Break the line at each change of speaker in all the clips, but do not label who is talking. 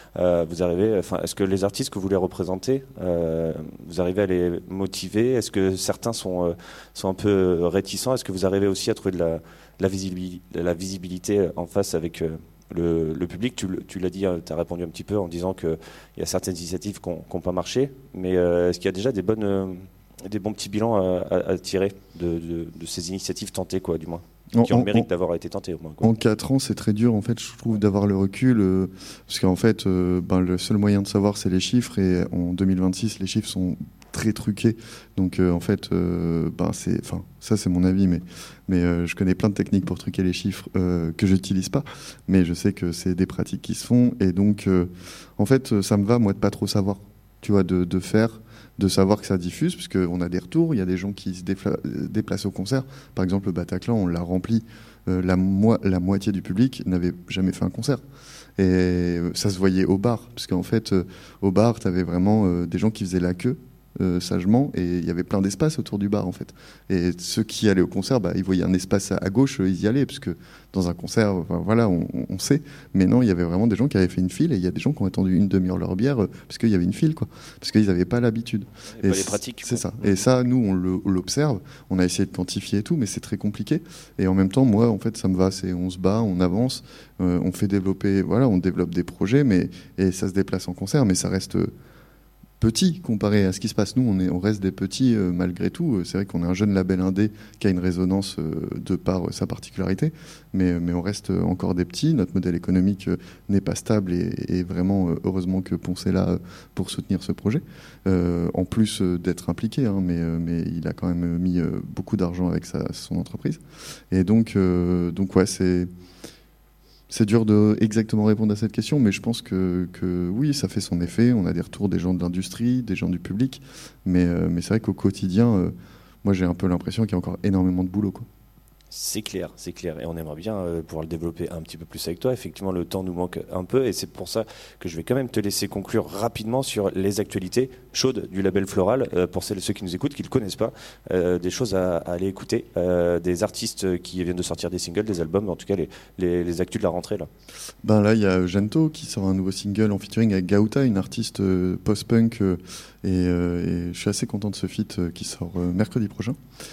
Est-ce que les artistes que vous les représentez, vous arrivez à les motiver? Est-ce que certains sont un peu réticents? Est-ce que vous arrivez aussi à trouver de la visibilité en face avec le public? Tu l'as dit, tu as répondu un petit peu en disant qu'il y a certaines initiatives qui n'ont pas marché, mais est-ce qu'il y a déjà des bons petits bilans à tirer de ces initiatives tentées, quoi, du moins, qui ont le mérite d'avoir été tentées, au moins, quoi.
En 4 ans, c'est très dur, en fait, je trouve, d'avoir le recul, parce qu'en fait, le seul moyen de savoir, c'est les chiffres, et en 2026, les chiffres sont très truqués. Donc, en fait, ça, c'est mon avis, mais je connais plein de techniques pour truquer les chiffres que j'utilise pas, mais je sais que c'est des pratiques qui se font, et donc, en fait, ça me va, moi, de pas trop savoir, tu vois, de savoir que ça diffuse, parce qu'on a des retours, il y a des gens qui se déplacent au concert. Par exemple, le Bataclan, on l'a rempli, la moitié du public n'avait jamais fait un concert. Et ça se voyait au bar, parce qu'en fait, au bar, tu avais vraiment des gens qui faisaient la queue, sagement, et il y avait plein d'espace autour du bar, en fait. Et ceux qui allaient au concert, ils voyaient un espace à gauche, ils y allaient, parce que dans un concert, voilà, on sait. Mais non, il y avait vraiment des gens qui avaient fait une file, et il y a des gens qui ont attendu une demi-heure leur bière parce qu'il y avait une file, quoi. Parce qu'ils n'avaient pas l'habitude.
Et pas les pratiques.
C'est ça. Et ça, nous, on l'observe. On a essayé de quantifier et tout, mais c'est très compliqué. Et en même temps, moi, en fait, ça me va. On se bat, on avance, on fait développer, voilà, on développe des projets, et ça se déplace en concert, mais ça reste petit comparé à ce qui se passe. Nous, on reste des petits malgré tout. C'est vrai qu'on est un jeune label indé qui a une résonance de par sa particularité, mais on reste encore des petits. Notre modèle économique n'est pas stable et vraiment, heureusement que Ponce est là pour soutenir ce projet. En plus d'être impliqué, hein, mais il a quand même mis beaucoup d'argent avec son entreprise. Et donc ouais, c'est dur de exactement répondre à cette question, mais je pense que oui, ça fait son effet. On a des retours des gens de l'industrie, des gens du public, mais c'est vrai qu'au quotidien, moi j'ai un peu l'impression qu'il y a encore énormément de boulot, quoi.
C'est clair, et on aimerait bien pouvoir le développer un petit peu plus avec toi. Effectivement, le temps nous manque un peu, et c'est pour ça que je vais quand même te laisser conclure rapidement sur les actualités chaudes du label Floral, pour celles et ceux qui nous écoutent, qui ne le connaissent pas, des choses à aller écouter, des artistes qui viennent de sortir des singles, des albums, en tout cas les actus de la rentrée, là.
Là, il y a Gento qui sort un nouveau single en featuring avec Gaouta, une artiste post-punk, et je suis assez content de ce feat qui sort mercredi prochain.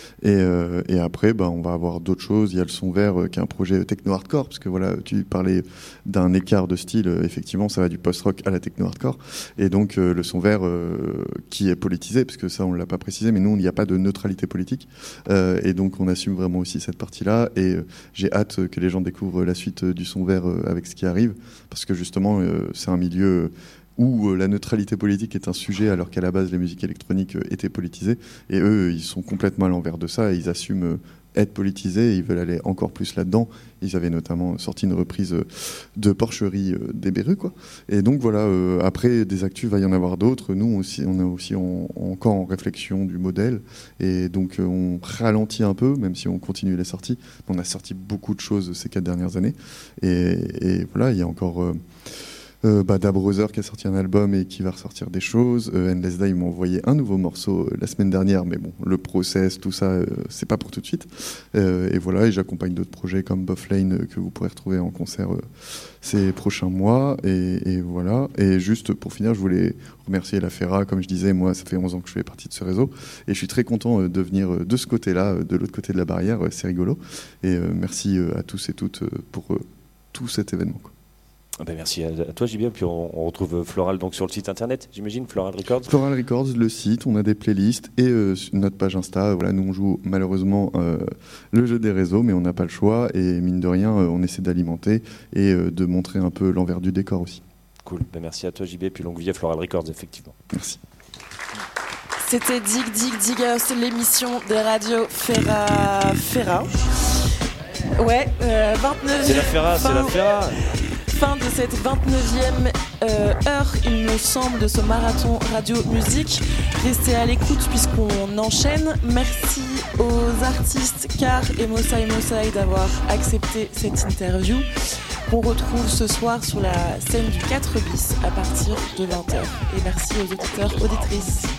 Et après, on va avoir d'autres choses. Il y a le Son Vert qui est un projet techno-hardcore, parce que voilà, tu parlais d'un écart de style. Effectivement, ça va du post-rock à la techno-hardcore. Et donc, le Son Vert qui est politisé, parce que ça, on ne l'a pas précisé, mais nous, il n'y a pas de neutralité politique. Et donc, on assume vraiment aussi cette partie-là. Et j'ai hâte que les gens découvrent la suite du Son Vert avec ce qui arrive, parce que justement, c'est un milieu où la neutralité politique est un sujet, alors qu'à la base, les musiques électroniques étaient politisées. Et eux, ils sont complètement à l'envers de ça, et ils assument être politisés, et ils veulent aller encore plus là-dedans. Ils avaient notamment sorti une reprise de Porcherie des Berus, quoi. Et donc voilà, après, des actus, il va y en avoir d'autres. Nous aussi, on est aussi encore en réflexion du modèle, et donc on ralentit un peu, même si on continue les sorties. On a sorti beaucoup de choses ces 4 dernières années, et voilà, il y a encore Da Brother qui a sorti un album et qui va ressortir des choses. Endless Day, ils m'ont envoyé un nouveau morceau la semaine dernière, mais bon, le process, tout ça, c'est pas pour tout de suite. Et voilà, et j'accompagne d'autres projets comme Buff Lane que vous pourrez retrouver en concert ces prochains mois. Et voilà. Et juste pour finir, je voulais remercier la FERA. Comme je disais, moi, ça fait 11 ans que je fais partie de ce réseau, et je suis très content de venir de ce côté-là, de l'autre côté de la barrière. C'est rigolo. Et merci à tous et toutes pour tout cet événement, quoi.
Merci à toi, JB. Puis on retrouve Floral donc sur le site internet, j'imagine, Floral Records.
Floral Records, le site, on a des playlists et notre page Insta. Voilà, nous on joue malheureusement le jeu des réseaux, mais on n'a pas le choix, et mine de rien, on essaie d'alimenter et de montrer un peu l'envers du décor aussi.
Cool. Merci à toi, JB. Puis longue vie à Floral Records, effectivement.
Merci.
C'était Diggers, l'émission des radios Ferra. Ouais, 29e.
C'est la Ferra.
Fin de cette 29e heure, il me semble, de ce marathon radio musique. Restez à l'écoute puisqu'on enchaîne. Merci aux artistes Car et Mossai d'avoir accepté cette interview, qu'on retrouve ce soir sur la scène du 4 bis à partir de 20h. Et merci aux auditeurs, auditrices.